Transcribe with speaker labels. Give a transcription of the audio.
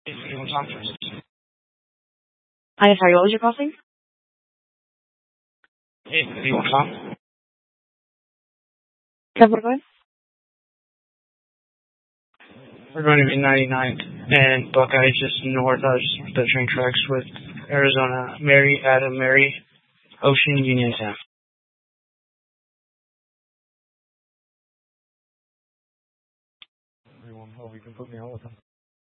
Speaker 1: You want to talk first?
Speaker 2: I'm sorry, what was your crossing?
Speaker 1: Hey, you want to talk?
Speaker 2: We're going?
Speaker 1: We're going to be 99th and Buckeye just north of the train tracks with Arizona, Mary, Adam, Mary, Ocean, Uniontown.
Speaker 3: Everyone, hope you can put me on with them.